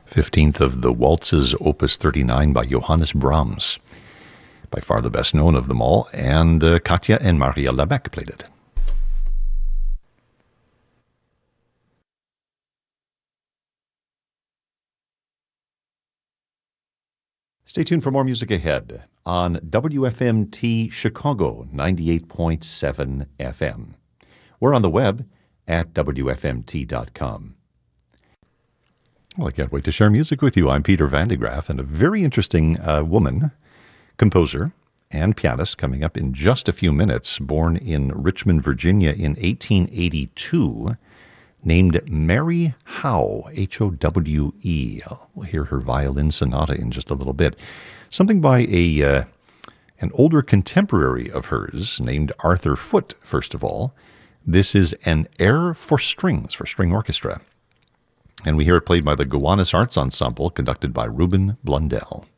15th of the Waltzes, Opus 39 by Johannes Brahms. By far the best known of them all, and Katja and Maria Labec played it. Stay tuned for more music ahead on WFMT Chicago 98.7 FM. We're on the web at WFMT.com. Well, I can't wait to share music with you. I'm Peter Van de Graaff, and a very interesting woman, composer and pianist, coming up in just a few minutes, born in Richmond, Virginia in 1882, named Mary Howe, H-O-W-E. We'll hear her violin sonata in just a little bit. Something by an older contemporary of hers named Arthur Foote, first of all. This is an air for strings, for string orchestra. And we hear it played by the Gowanus Arts Ensemble, conducted by Reuben Blundell.